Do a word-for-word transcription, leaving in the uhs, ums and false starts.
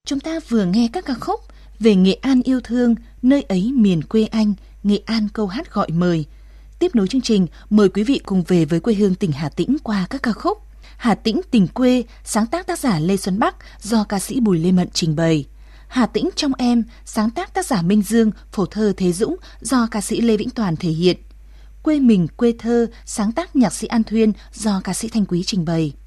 Chúng ta vừa nghe các ca khúc Về Nghệ An yêu thương, Nơi ấy miền quê anh, Nghệ An câu hát gọi mời. Tiếp nối chương trình, mời quý vị cùng về với quê hương tỉnh Hà Tĩnh qua các ca khúc Hà Tĩnh tình quê, sáng tác tác giả Lê Xuân Bắc do ca sĩ Bùi Lê Mận trình bày. Hà Tĩnh trong em, sáng tác tác giả Minh Dương, phổ thơ Thế Dũng do ca sĩ Lê Vĩnh Toàn thể hiện. Quê mình quê thơ, sáng tác nhạc sĩ An Thuyên do ca sĩ Thanh Quý trình bày.